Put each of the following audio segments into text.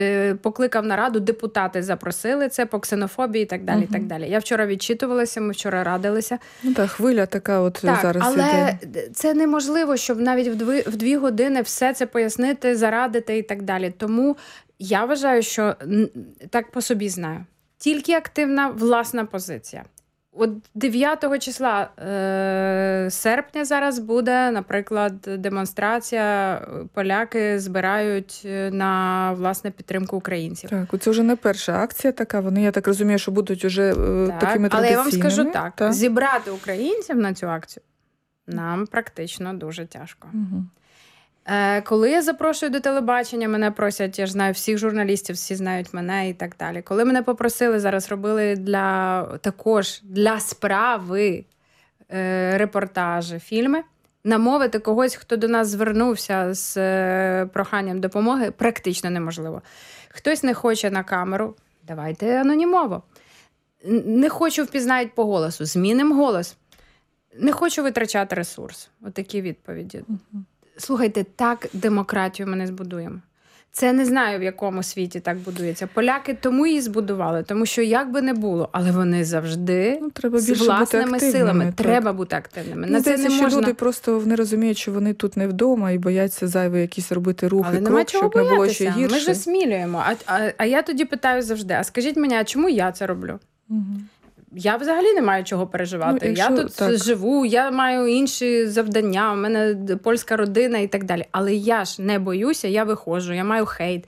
покликав нараду, депутати запросили це по ксенофобії і так далі. І так далі. Я вчора відчитувалася, ми вчора радилися. Ну так, хвиля така от так, зараз але іде. Це неможливо, щоб навіть в 2 години все це пояснити, зарадити і так далі. Тому я вважаю, що так по собі знаю. Тільки активна власна позиція. От 9 числа серпня зараз буде, наприклад, демонстрація. Поляки збирають на, власне, підтримку українців. Так, це вже не перша акція така. Вони, я так розумію, що будуть вже такими традиційними. Але я вам скажу так, зібрати українців на цю акцію нам практично дуже тяжко. Угу. Коли я запрошую до телебачення, мене просять, я ж знаю всіх журналістів, всі знають мене і так далі. Коли мене попросили, зараз робили також для справи репортажі, фільми, намовити когось, хто до нас звернувся з проханням допомоги, практично неможливо. Хтось не хоче на камеру, давайте анонімово. Не хочу, впізнають по голосу, змінимо голос. Не хочу витрачати ресурс. Отакі відповіді. Слухайте, так демократію ми не збудуємо. Це не знаю, в якому світі так будується. Поляки тому її збудували, тому що як би не було, але вони завжди з власними силами. Так. Треба бути активними. На це не можна. Що люди просто не розуміють, що вони тут не вдома і бояться зайві якісь робити рухи, але крок, щоб не було ще гірше. Ми ж осмілюємо. А я тоді питаю завжди, а скажіть мені, а чому я це роблю? Угу. Я взагалі не маю чого переживати. Я тут живу, я маю інші завдання, у мене польська родина і так далі. Але я ж не боюся, я виходжу, я маю хейт.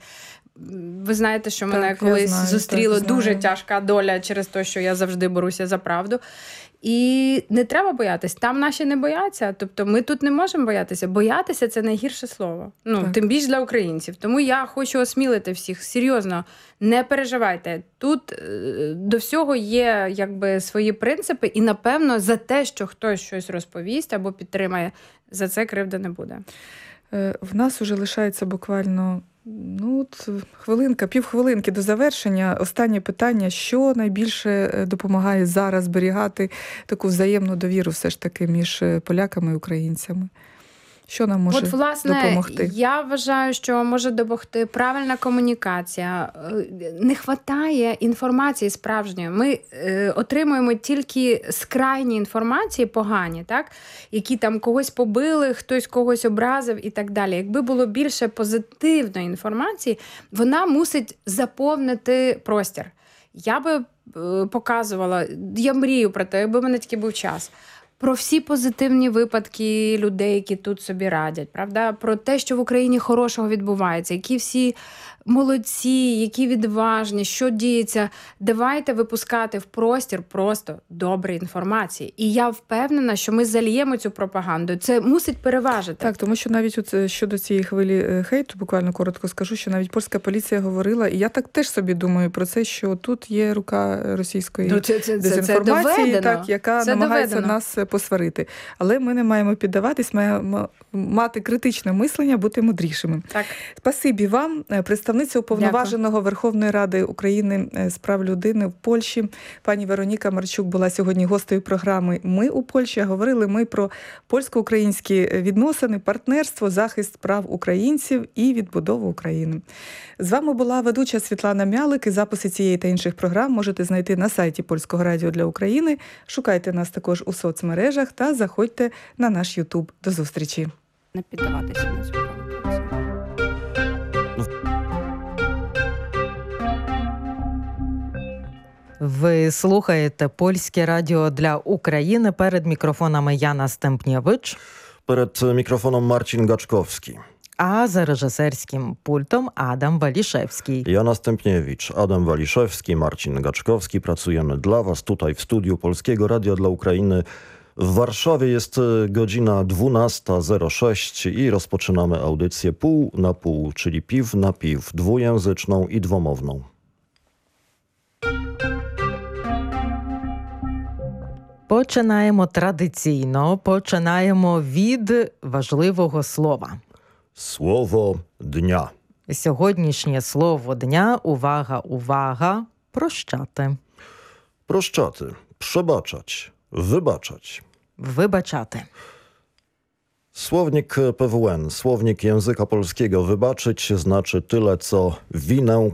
Ви знаєте, що мене колись зустріла дуже тяжка доля через те, що я завжди борюся за правду. І не треба боятись. Там наші не бояться. Тобто ми тут не можемо боятися. Боятися – це найгірше слово. Тим більше для українців. Тому я хочу осмілити всіх. Серйозно, не переживайте. Тут до всього є якби свої принципи. І, напевно, за те, що хтось щось розповість або підтримає, за це кривди не буде. В нас уже лишається буквально хвилинка, півхвилинки до завершення. Останнє питання. Що найбільше допомагає зараз зберігати таку взаємну довіру все ж таки між поляками і українцями? Що нам може допомогти? Я вважаю, що може допомогти правильна комунікація. Не вистачає інформації справжньої. Ми отримуємо тільки скрайні інформації погані, так? Які там когось побили, хтось когось образив і так далі. Якби було більше позитивної інформації, вона мусить заповнити простір. Я би показувала, я мрію про те, якби в мене такий був час, про всі позитивні випадки людей, які тут собі радять, правда? Про те, що в Україні хорошого відбувається, які всі молодці, які відважні, що діється. Давайте випускати в простір просто добрі інформації. І я впевнена, що ми зальємо цю пропаганду. Це мусить переважити. Так, тому що навіть щодо цієї хвилі хейту, буквально коротко скажу, що навіть польська поліція говорила, і я так теж собі думаю про це, що тут є рука російської дезінформації, яка намагається нас посварити. Але ми не маємо піддаватись, маємо мати критичне мислення, бути мудрішими. Так. Спасибі вам, представниця уповноваженого Верховної Ради України з прав людини в Польщі. Пані Вероніка Марчук була сьогодні гостею програми «Ми у Польщі». Говорили ми про польсько-українські відносини, партнерство, захист прав українців і відбудову України. З вами була ведуча Світлана Мялик. І записи цієї та інших програм можете знайти на сайті Польського радіо для України. Шукайте нас також у соцмережах та заходьте на наш YouTube. До зустрічі. Не піддаватися на цю провокацію. Ви слухаєте Польське радіо для України. Перед мікрофонами Яна Стемпнєвич. Перед мікрофоном Марcin Gaczkowski. А за режисерським пультом Адам Waliszewski. Jana Stępniewicz, Adam Waliszewski, Marcin Gaczkowski. Pracujemy dla Was tutaj w studiu Polskiego Radia dla Ukrainy. W Warszawie jest godzina 12:06 i rozpoczynamy audycję pół na pół, czyli piw na piw, dwujęzyczną i dwomowną. Починаємо традиційно, починаємо від важливого слова. Słowo dnia. Сьогоднішнє слово дня, увага, увага, прощати. Proszczaty, przebaczać, wybaczać. Вибачати. Słownik PWN, słownik języka polskiego. Wybaczyć znaczy tyle co winę,